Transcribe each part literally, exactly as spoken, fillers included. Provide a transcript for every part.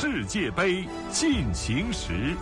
世界杯进行时。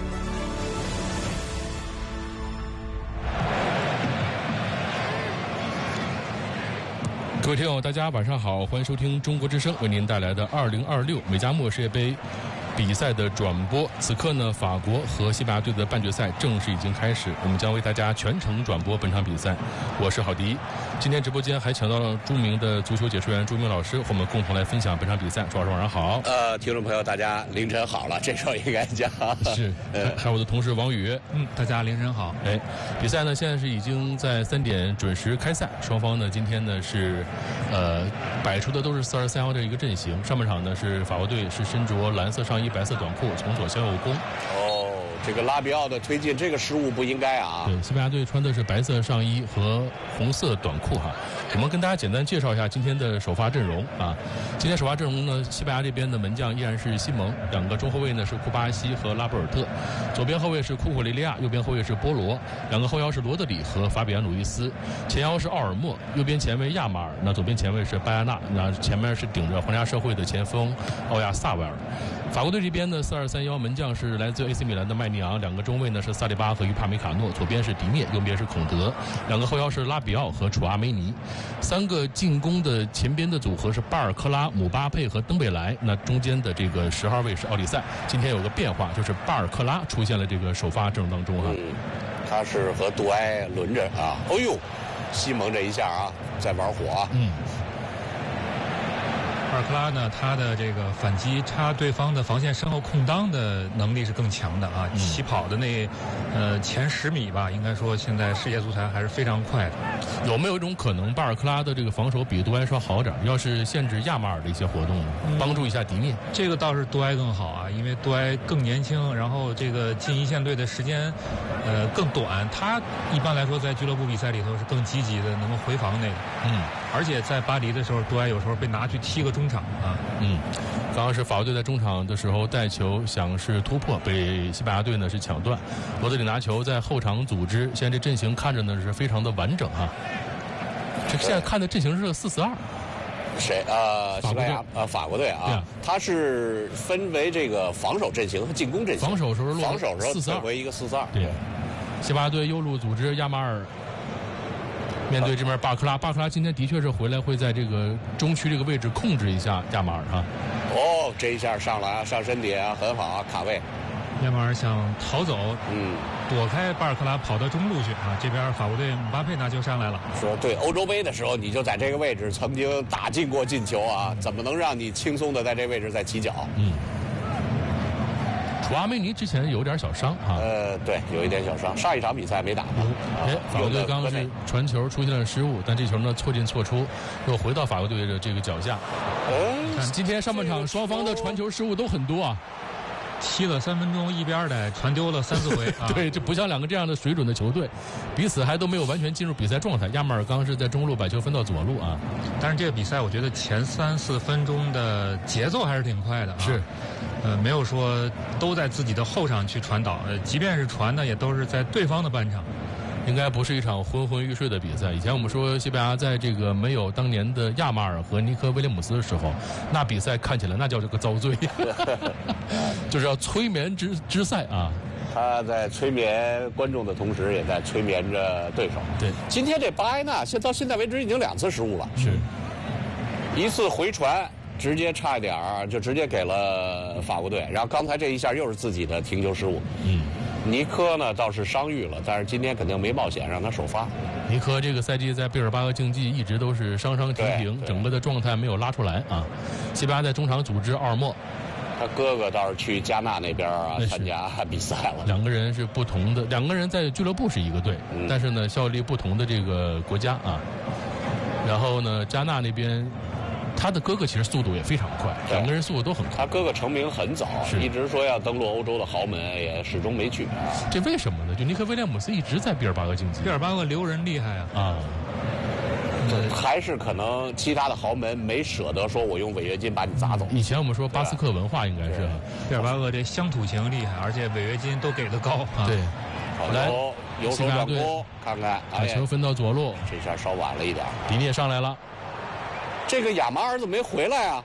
各位听友，大家晚上好，欢迎收听中国之声为您带来的二零二六美加墨世界杯比赛的转播。此刻呢，法国和西班牙队的半决赛正式已经开始，我们将为大家全程转播本场比赛。我是郝迪，今天直播间还请到了著名的足球解说员朱明老师，和我们共同来分享本场比赛。朱老师晚上好。 呃，听众朋友，大家凌晨好了，这时候应该讲是。呃，还有我的同事王宇， 嗯，大家凌晨好。 哎，比赛呢现在是已经在三点准时开赛，双方呢今天呢是呃摆出的都是四二三幺的一个阵型。上半场呢是法国队是身着蓝色上衣、白色短裤，从左向右攻。 哦，这个拉比奥的推进，这个失误不应该啊。 对，西班牙队穿的是白色上衣和红色短裤哈。我们跟大家简单介绍一下今天的首发阵容啊。今天首发阵容呢，西班牙这边的门将依然是西蒙，两个中后卫呢是库巴西和拉波尔特，左边后卫是库库雷利亚，右边后卫是波罗，两个后腰是罗德里和法比安·鲁伊斯，前腰是奥尔莫，右边前卫亚马尔，那左边前卫是拜亚纳，那前面是顶着皇家社会的前锋奥亚萨维尔。法国队这边的四二三幺门将是来自 A C 米兰的麦尼昂，两个中卫呢是萨利巴和于帕梅卡诺，左边是迪涅，右边是孔德，两个后腰是拉比奥和楚阿梅尼，三个进攻的前边的组合是巴尔克拉、姆巴佩和登贝莱，那中间的这个十号位是奥利塞。今天有个变化，就是巴尔克拉出现了这个首发阵容当中哈、啊嗯，他是和杜埃轮着啊。哦呦，西蒙这一下啊，在玩火啊。 嗯。 巴尔克拉呢，他的这个反击插对方的防线身后空当的能力是更强的啊。嗯、起跑的那呃前十米吧，应该说现在世界足坛还是非常快的。 有没有一种可能，巴尔克拉的这个防守比杜埃稍好点？要是限制亚马尔的一些活动呢，嗯、帮助一下迪涅？ 这个倒是杜埃更好啊，因为杜埃更年轻，然后这个进一线队的时间呃更短。他一般来说在俱乐部比赛里头是更积极的，能够回防那个。嗯，而且在巴黎的时候，杜埃有时候被拿去踢个中场啊。 嗯，刚刚是法国队在中场的时候带球想是突破，被西班牙队呢是抢断。罗德里拿球在后场组织，现在这阵型看着呢是非常的完整哈、啊。这现在看的阵型是四四二。 谁呃，西班牙呃，法国队啊，啊它是分为这个防守阵型和进攻阵型。 防守时候防守时候四四二为一个四四二。 对，西班牙队右路组织亚马尔。面对这边巴克拉，巴克拉今天的确是回来会在这个中区这个位置控制一下亚马尔哈。 哦，这一下上来啊，上身体啊，很好啊，卡位。 亚马尔想逃走， 嗯， 躲开巴尔克拉，跑到中路去啊。这边法国队姆巴佩拿球上来了， 说对，欧洲杯的时候你就在这个位置曾经打进过进球啊，怎么能让你轻松的在这位置再起脚？ 嗯。楚阿梅尼之前有点小伤啊， 呃，对，有一点小伤，上一场比赛没打嘛。 哎、嗯，法国队刚刚是传球出现了失误，但这球呢错进错出，又回到法国队的这个脚下。 嗯， 今天上半场双方的传球失误都很多啊， 踢了三分钟一边的，传丢了三四回。啊、 对，这不像两个这样的水准的球队，彼此还都没有完全进入比赛状态。亚马尔刚是在中路把球分到左路啊， 但是这个比赛我觉得前三四分钟的节奏还是挺快的啊。 是。 呃，没有说都在自己的后场去传导，呃，即便是传呢，也都是在对方的半场。 应该不是一场昏昏欲睡的比赛。以前我们说西班牙在这个没有当年的亚马尔和尼科威廉姆斯的时候，那比赛看起来那叫这个遭罪，就是要催眠之之赛啊。 他在催眠观众的同时，也在催眠着对手。 对， 今天这巴埃纳现到现在为止已经两次失误了， 是一次回传。直接差一点儿就直接给了法国队，然后刚才这一下又是自己的停球失误。 嗯， 尼科呢倒是伤愈了，但是今天肯定没冒险让他首发。 尼科这个赛季在贝尔巴鄂竞技一直都是伤伤停停，整个的状态没有拉出来啊。西班牙在中场组织奥尔莫， 他哥哥倒是去加纳那边啊参加比赛了。 两个人是不同的，两个人在俱乐部是一个队，嗯、但是呢效力不同的这个国家啊。然后呢，加纳那边。他的哥哥其实速度也非常快，两个人速度都很快。 他哥哥成名很早，一直说要登陆欧洲的豪门，也始终没去。 这为什么呢？就尼科威廉姆斯一直在毕尔巴鄂竞技， 毕尔巴鄂留人厉害啊！ 啊， 嗯、还是可能其他的豪门没舍得说我用违约金把你砸走。 以前我们说巴斯克文化应该是毕尔巴鄂这乡土情厉害，而且违约金都给的高。啊、 对， 好来由守转攻，看看把球分到左路， 这下稍晚了一点。 迪涅上来了。 这个亚马尔怎么没回来啊？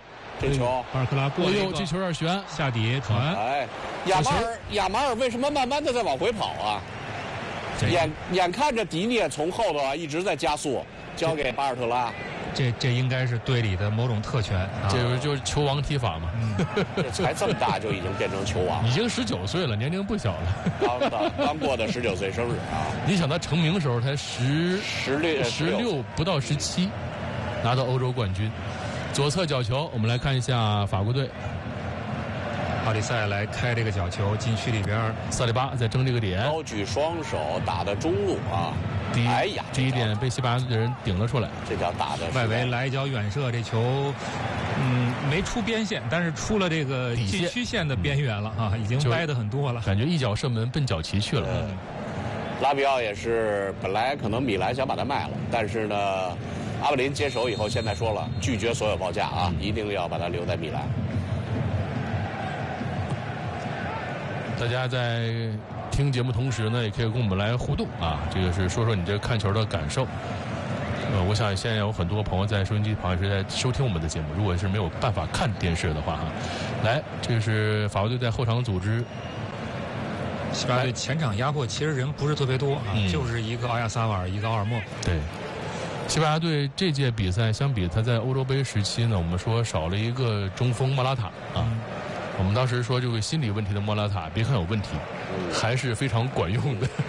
这球巴尔克拉过了一个， 这球有点悬， 下底传。 哎，亚马尔亚马尔为什么慢慢的在往回跑啊？眼眼看着迪涅从后头啊一直在加速，交给巴尔特拉。 这这应该是队里的某种特权，啊、 这就是就是球王踢法嘛。 嗯、这才这么大就已经变成球王， 已经十九岁了，年龄不小了。 刚刚刚过的十九岁生日啊！ 你想他成名的时候才十十六十六不到十七，拿到欧洲冠军。左侧角球，我们来看一下法国队。 奥里塞来开这个角球，禁区里边， 萨里巴在争这个点， 高举双手打的中路啊！ 第一， 哎呀， 这一点被西班牙的人顶了出来。 这脚打的外围来一脚远射，这球，嗯，没出边线，但是出了这个禁区线的边缘了啊，已经掰得很多了， 感觉一脚射门奔脚旗去了。 嗯、拉比奥也是，本来可能米兰想把他卖了，但是呢，阿布林接手以后，现在说了拒绝所有报价啊，嗯、一定要把他留在米兰。 大家在听节目同时呢，也可以跟我们来互动啊。这个是说说你这看球的感受。呃，我想现在有很多朋友在收音机旁也是在收听我们的节目。如果是没有办法看电视的话哈，来，这是法国队在后场组织。 西班牙队前场压迫其实人不是特别多啊，嗯、就是一个奥亚萨瓦尔，一个奥尔莫。 对，西班牙队这届比赛相比他在欧洲杯时期呢，我们说少了一个中锋莫拉塔啊。嗯，我们当时说这个心理问题的莫拉塔，别看有问题，还是非常管用的。